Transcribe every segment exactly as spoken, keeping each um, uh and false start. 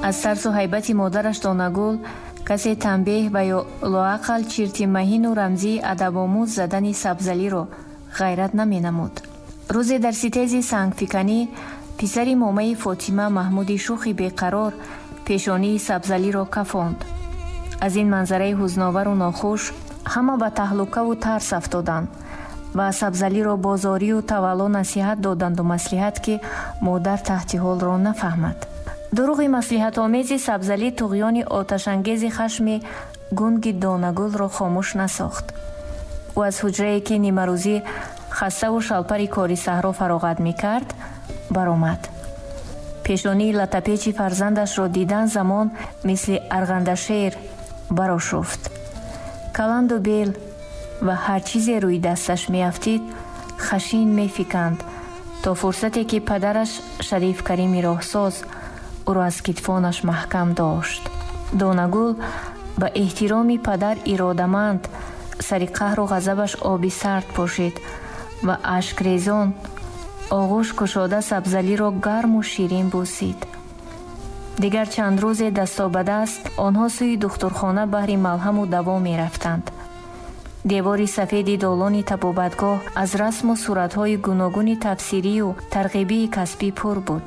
аз тарсу ҳайбати модараш Донагул касе танбеҳ ва ё лоақал чирти маҳину рамзии адабомӯз задани Сабзалиро ғайрат наменамуд. рӯзе дар ситези сангфиканӣ писари момаи Фотима Маҳмуди шухи беқарор пешонии Сабзалиро кафонд. аз ин манзараи ҳузновару нохуш ҳама ба таҳлукаву тарс афтоданд ва Сабзалиро бо зорию тавалло насиҳат доданду маслиҳат ки модар таҳти ҳолро нафаҳмад. дуруғи маслиҳатомези Сабзалӣ туғёни оташангези хашми гунги Донагулро хомӯш насохт. ӯ аз ҳуҷрае ки нимарӯзӣ хаставу шалпари кори саҳро фароғат мекард баромад. пешонии латапечи фарзандашро дидан замон мисли арғандашер барошуфт. каланду бел ва ҳар чизе рӯи дасташ меафтид хашин мефиканд то фурсате ки падараш Шариф Карими роҳсоз ӯро аз китфонаш маҳкам дошт. Донагул ба эҳтироми падар иродаманд сари қаҳру ғазабаш оби сард пошид ва ашкрезон оғӯш кушода Сабзалиро гарму ширин бусид. дигар чанд рӯзе дастобадаст онҳо сӯи духтурхона баҳри малҳаму даво мерафтанд. девори сафеди долони табобатгоҳ аз расму суратҳои гуногуни тафсирию тарғибии касбӣ пур буд.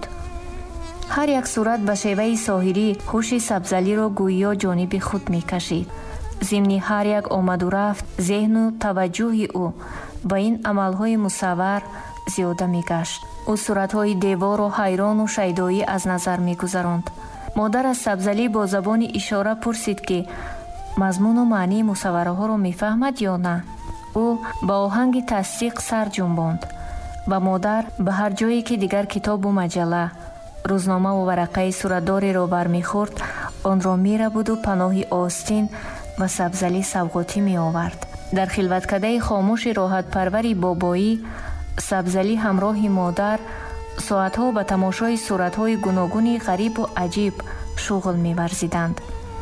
ҳар як сурат ба шеваи соҳирӣ ҳуши Сабзалиро гӯё ҷониби худ мекашид. зимни ҳар як омаду рафт зеҳну таваҷҷӯҳи ӯ ба ин амалҳои мусаввар зиёда мегашт. ӯ суратҳои девору ҳайрону шайдоӣ аз назар мегузаронд. модар аз Сабзалӣ бо забони ишора пурсид ки мазмуну маънии мусаввараҳоро мефаҳмад ё на. ӯ ба оҳанги тасдиқ сар ҷунбонд ва модар ба ҳар ҷое ки дигар китобу маҷалла, рӯзномаву варақаи суратдореро бармехӯрд, онро мерабуду паноҳи остин ва Сабзалӣ савғотӣ меовард. дар хилваткадаи хомӯши роҳатпарвари бобоӣ Сабзалӣ ҳамроҳи модар соатҳо ба тамошои суратҳои гуногуни ғарибу аҷиб шуғл меварзиданд.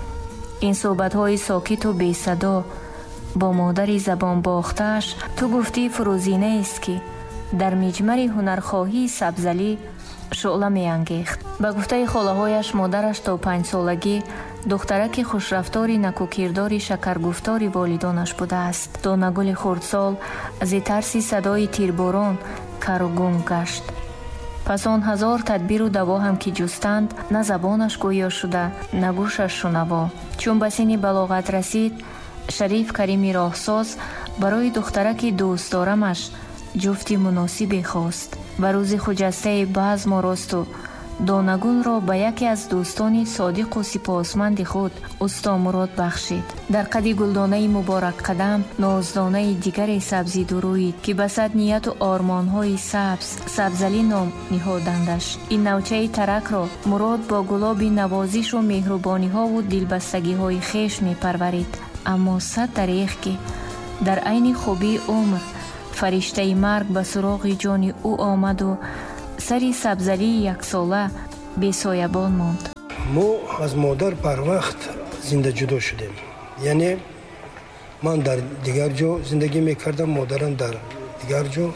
ин суҳбатҳои сокиту бесадо бо модари забонбохтааш ту гуфтии фурӯзинаест ки дар миҷмари ҳунархоҳии Сабзалӣ шуъла меангехт. ба гуфтаи холаҳояш модараш то панҷсолагӣ духтараки хушрафтори накукирдори шакаргуфтори волидонаш будааст. Донагули хурдсол ази тарси садои тирборон кару гум гашт. пас он ҳазор тадбиру даво ҳам ки ҷустанд, на забонаш гӯё шуда, на гӯшаш шунаво. чун ба синни балоғат расид, Шариф Карими роҳсоз барои духтараки дӯстдорамаш ҷуфти муносибе хост ва рӯзи хуҷастаи базму росту Донагулро ба яке аз дӯстони содиқу сипосманди худ усто Мурод бахшид. дар қади гулдонаи муборакқадам ноздонаи дигаре сабзи дурӯид ки ба сад нияту ормонҳои сабз Сабзалӣ ном ниҳодандаш. ин навчаи таракро Мурод бо гулоби навозишу меҳрубониҳову дилбастагиҳои хеш мепарварид. аммо сад дареғ ки дар айни хубии умр фариштаи марг ба суроғи ҷони ӯ омаду сари Сабзалии яксола бесоябон монд. мо аз модар барвақт зинда ҷудо шудем. яъне ман дар дигар ҷо зиндагӣ мекардам, модарам дар дигар ҷо.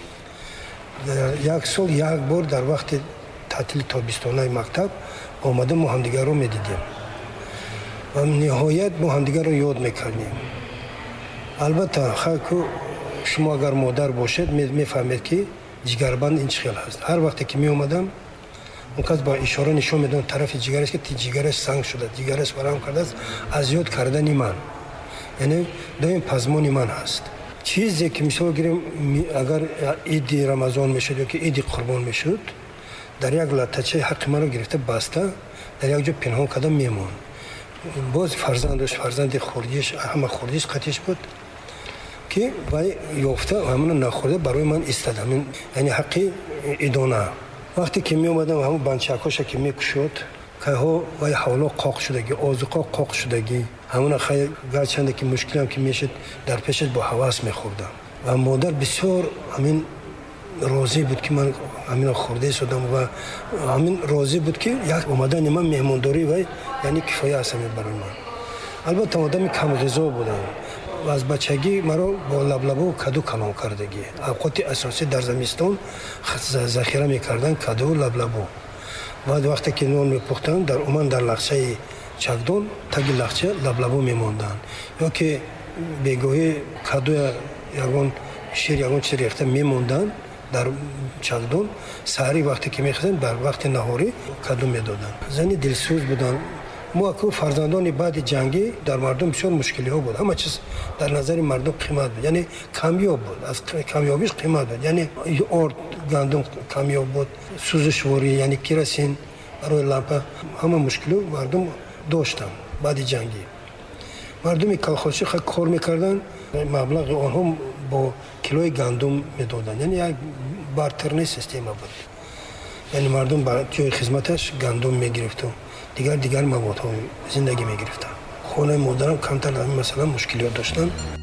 як сол як бор дар вақти таътили тобистонаи мактаб омада мо ҳамдигарро медидем ва ниҳоят мо ҳамдигарро ёд мекардем. албатта хаку шумо агар модар бошед мефаҳмед ки ҷигарбанд ин чӣ хел ҳаст. ҳар вақте ки меомадам он кас ба ишора нишон медод тарафи ҷигараш ки ҷигараш санг шуда, ҷигараш варам кардааст, аз ёд кардани ман, яъне доим пазмони ман ҳаст. чизе ки мисол гирем агар иди рамазон мешуд ё ки иди қурбон мешуд, дар як латачаи ҳаққи маро гирифта баста дар як ҷо пинҳон карда мемон. боз фарзанд дошт, фарзанди хурдиш, ҳама хурдиш қатиш буд ки вай ёфта ҳамаро нахӯрда барои ман истода, яъне ҳаққи идона. вақте ки меомадам ҳамун банчакоша ки мекушод, кайҳо вай ҳавло қоқ шудагӣ, озуқо қоқ шудагӣ, ҳамуна хай гарчанде ки мушкилам ки мешуд дар пешаш бо ҳавас мехӯрдам. ва модар бисёр ҳамин розӣ буд ки ман ҳамино хӯрда истодам ва ҳамин розӣ буд ки як омадани ман меҳмондории вай яъне кифоя аст барои ман. албатта одами камғизо будам. аз бачагӣ маро бо лаблабу каду калон кардагӣ. авқоти асосӣ дар зимистон захира мекардан каду лаблабу. баъд вақте ки нон мепухтанд дар уман дар лахчаи чагдон таги лахча лаблабо мемонданд ё ки бегоҳӣ кадуя ягон шир ягон чиз рехта мемонданд дар чагдон саҳри вақте ки мехӯрданд дар вақти наҳорӣ каду медоданд. Зани дилсӯз буданд. мо акӯ фарзандони баъди ҷангӣ дар мардум бисёр мушкилиҳо буд. Ҳама чиз дар назари мардум қимат буд. Яъне камёб буд. Аз камёбиш қимат буд. Яъне орд гандум камёб буд. сӯзишворӣ, яъне керосин барои лампа, ҳама мушкилиҳо мардум доштанд баъди ҷангӣ. мардуми колхозчӣ кор мекарданд, маблағи онҳо бо килои гандум медоданд. Яъне як бартерная система буд. яъне мардум ба ҷои хизматаш гандум мегирифту, дигар дигар маводҳо зиндагӣ мегирифтанд. хонаи модарам камтар ҳамин масъала мушкилиёт доштанд.